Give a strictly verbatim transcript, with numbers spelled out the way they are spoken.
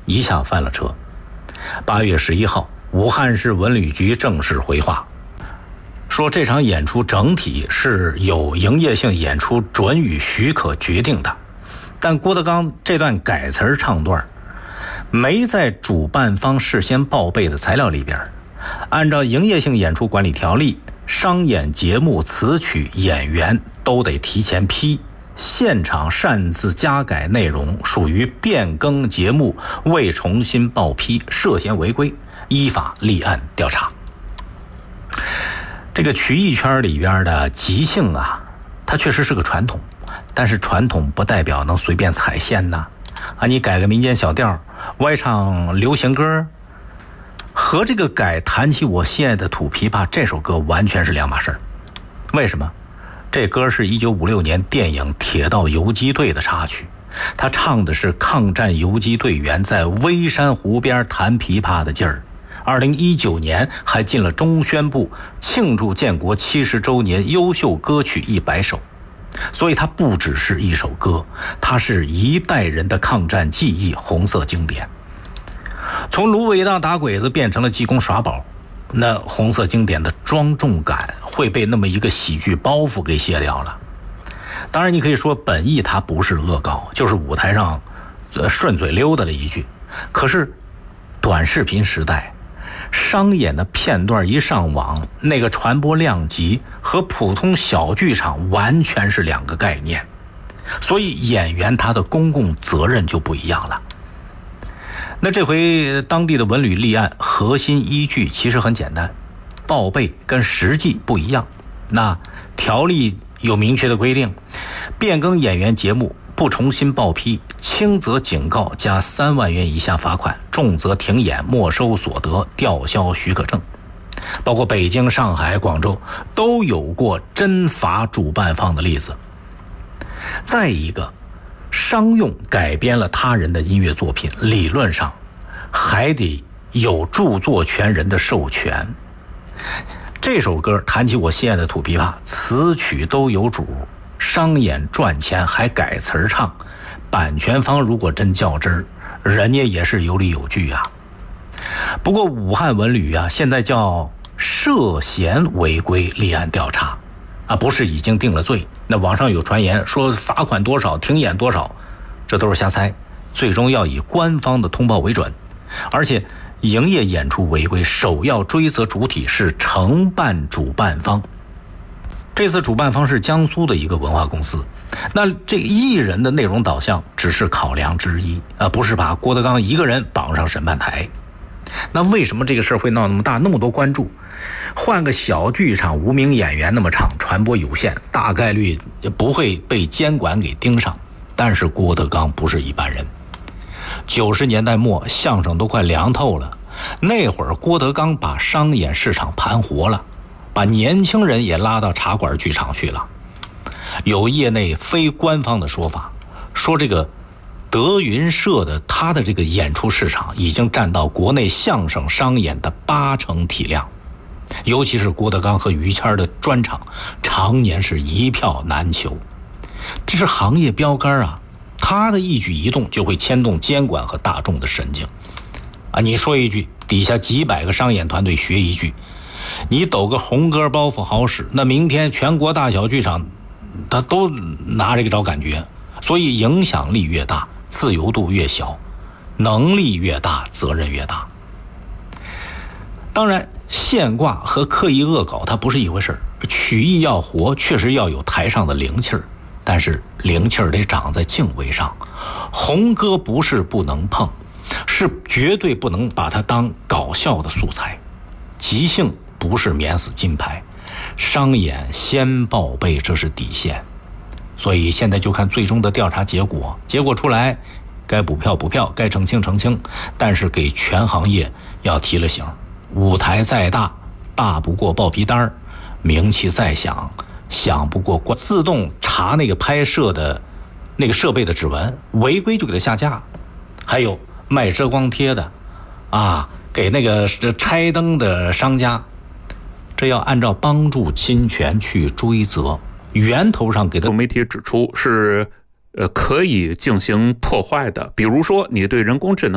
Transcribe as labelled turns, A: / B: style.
A: 一下翻了车。八月十一号，武汉市文旅局正式回话，说这场演出整体是有营业性演出准予许可决定的，但郭德纲这段改词唱段没在主办方事先报备的材料里边。按照营业性演出管理条例，商演节目词曲演员都得提前批，现场擅自加改内容属于变更节目，未重新报批，涉嫌违规，依法立案调查。这个曲艺圈里边的即兴啊，它确实是个传统，但是传统不代表能随便踩线呐。啊，你改个民间小调，歪唱流行歌，和这个改弹起我心爱的土琵琶这首歌完全是两码事。为什么？这歌是一九五六年电影《铁道游击队》的插曲，他唱的是抗战游击队员在微山湖边弹琵琶的劲儿。二零一九年还进了中宣部庆祝建国七十周年优秀歌曲一百首，所以它不只是一首歌，它是一代人的抗战记忆，红色经典。从芦苇荡打鬼子变成了济公耍宝，那红色经典的庄重感会被那么一个喜剧包袱给卸掉了。当然你可以说本意它不是恶搞，就是舞台上顺嘴溜达了一句，可是短视频时代商演的片段一上网，那个传播量级和普通小剧场完全是两个概念，所以演员他的公共责任就不一样了。那这回当地的文旅立案核心依据其实很简单，报备跟实际不一样。那条例有明确的规定，变更演员节目不重新报批，轻则警告加三万元以下罚款，重则停演、没收所得、吊销许可证。包括北京、上海、广州都有过真罚主办方的例子。再一个，商用改编了他人的音乐作品，理论上还得有著作权人的授权。这首歌弹起我心爱的土琵琶，词曲都有主，商演赚钱还改词唱，版权方如果真较真儿，人家也是有理有据啊。不过武汉文旅啊，现在叫涉嫌违规立案调查啊，不是已经定了罪。那网上有传言说罚款多少，停演多少，这都是瞎猜，最终要以官方的通报为准。而且营业演出违规，首要追责主体是承办主办方。这次主办方是江苏的一个文化公司，那这个艺人的内容导向只是考量之一，而不是把郭德纲一个人绑上审判台。那为什么这个事儿会闹那么大，那么多关注？换个小剧场，无名演员那么唱，传播有限，大概率也不会被监管给盯上。但是郭德纲不是一般人，九十年代末相声都快凉透了，那会儿郭德纲把商演市场盘活了，把年轻人也拉到茶馆剧场去了。有业内非官方的说法，说这个德云社的他的这个演出市场已经占到国内相声商演的八成体量，尤其是郭德纲和于谦的专场常年是一票难求。这是行业标杆啊，他的一举一动就会牵动监管和大众的神经啊！你说一句，底下几百个商演团队学一句，你抖个红歌包袱好使，那明天全国大小剧场他都拿这个找感觉。所以影响力越大，自由度越小，能力越大，责任越大。当然现挂和刻意恶搞它不是一回事，曲艺要活确实要有台上的灵气儿，但是灵气儿得长在敬畏上。红歌不是不能碰，是绝对不能把它当搞笑的素材。即兴不是免死金牌，商演先报备，这是底线。所以现在就看最终的调查结果，结果出来该补票补票，该澄清澄清，但是给全行业要提了醒，舞台再大大不过报批单，名气再响响不过关，自动查那个拍摄的那个设备的指纹，违规就给它下架。还有卖遮光贴的啊，给那个拆灯的商家，这要按照帮助侵权去追责，源头上给他。
B: 媒体指出是呃可以进行破坏的，比如说你对人工智能